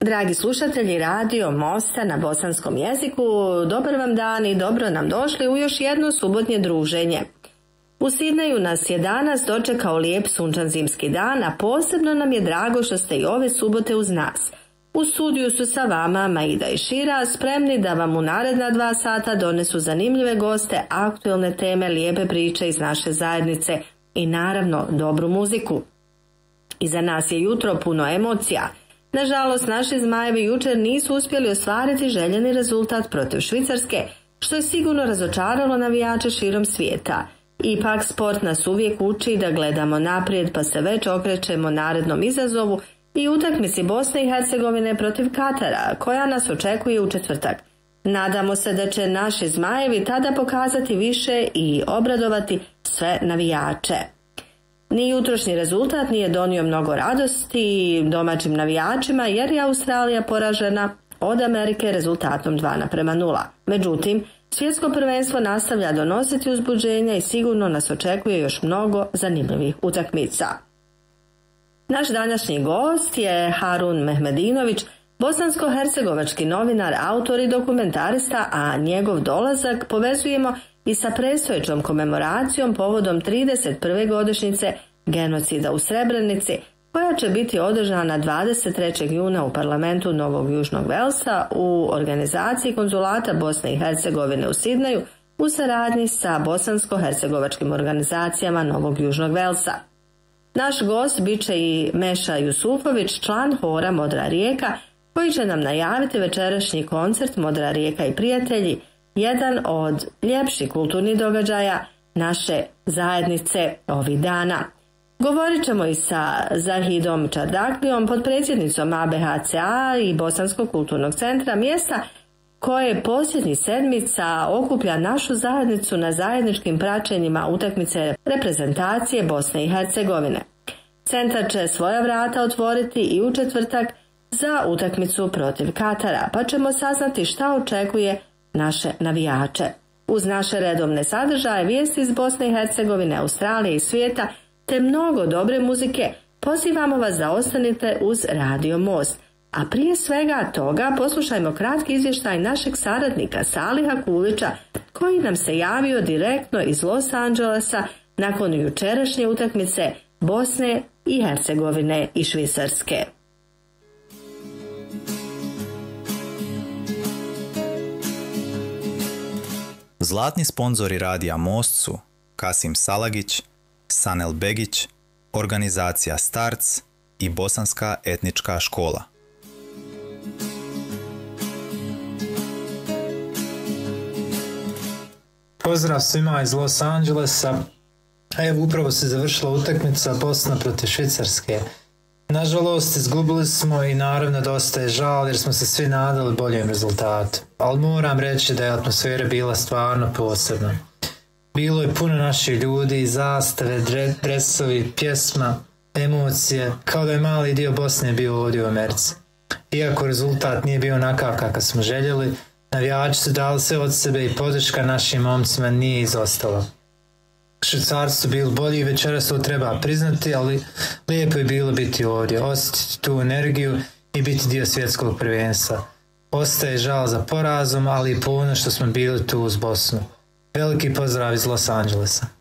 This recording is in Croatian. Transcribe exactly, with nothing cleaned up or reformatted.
Dragi slušatelji Radio Mosta na bosanskom jeziku, dobar vam dan i dobro nam došli u još jedno subotnje druženje. U Sidneju nas je danas dočekao lijep sunčan zimski dan, a posebno nam je drago što ste i ove subote uz nas. U studiju su sa vama Maida i Šira, spremni da vam u naredna dva sata donesu zanimljive goste, aktuelne teme, lijepe priče iz naše zajednice i naravno dobru muziku. Iza nas je jutro puno emocija. Nažalost, naši zmajevi jučer nisu uspjeli ostvariti željeni rezultat protiv Švicarske, što je sigurno razočaralo navijače širom svijeta. Ipak, sport nas uvijek uči da gledamo naprijed, pa se već okrećemo narednom izazovu i utakmici Bosne i Hercegovine protiv Katara, koja nas očekuje u četvrtak. Nadamo se da će naši zmajevi tada pokazati više i obradovati sve navijače. Ni jutrošnji rezultat nije donio mnogo radosti domaćim navijačima, jer je Australija poražena od Amerike rezultatom dva naprema nula. Međutim, svjetsko prvenstvo nastavlja donositi uzbuđenja i sigurno nas očekuje još mnogo zanimljivih utakmica. Naš današnji gost je Harun Mehmedinović, bosansko-hercegovački novinar, autor i dokumentarista, a njegov dolazak povezujemo i sa predstojećom komemoracijom povodom trideset prve godišnjice genocida u Srebrenici, koja će biti održana dvadeset trećeg juna u parlamentu Novog Južnog Velsa u organizaciji konzulata Bosne i Hercegovine u Sidneju u saradnji sa bosansko-hercegovačkim organizacijama Novog Južnog Velsa. Naš gost bit će i Meša Jusufović, član hora Modra rijeka, koji će nam najaviti večerašnji koncert Modra rijeka i prijatelji, jedan od ljepših kulturnih događaja naše zajednice ovih dana. Govorit ćemo i sa Zahidom Čardaklijom, potpredsjednicom A B H C A i Bosanskog kulturnog centra, mjesta koje posljednjih sedmica okuplja našu zajednicu na zajedničkim praćenjima utakmice reprezentacije Bosne i Hercegovine. Centar će svoja vrata otvoriti i u četvrtak za utakmicu protiv Katara, pa ćemo saznati šta očekuje naše navijače. Uz naše redovne sadržaje, vijesti iz Bosne i Hercegovine, Australije i svijeta, te mnogo dobre muzike, pozivamo vas da ostanete uz Radio Most. A prije svega toga poslušajmo kratki izvještaj našeg saradnika Saliha Kulića, koji nam se javio direktno iz Los Angelesa nakon jučerašnje utakmice Bosne i Hercegovine i Švicarske. Zlatni sponzori Radija Most su Kasim Salagić, Sanel Begić, organizacija Starc i Bosanska etnička škola. Pozdrav svima iz Los Angelesa. Evo, upravo se završila utakmica Bosna protiv Švicarske. Nažalost, izgubili smo i naravno dosta je žal jer smo se svi nadali boljem rezultatu. Ali moram reći da je atmosfera bila stvarno posebna. Bilo je puno naših ljudi, zastave, dresovi, pjesma, emocije, kao da je mali dio Bosne bio ovdje u Americi. Iako rezultat nije bio onakav kakav smo željeli, navijači su dali sve od sebe i podrška našim momcima nije izostala. Švicarci su bili bolji i večeras to treba priznati, ali lijepo je bilo biti ovdje, osjetiti tu energiju i biti dio svjetskog prvenstva. Ostaje žal za porazom, ali i ponos što smo bili tu uz Bosnu. Veliki pozdrav iz Los Angelesa.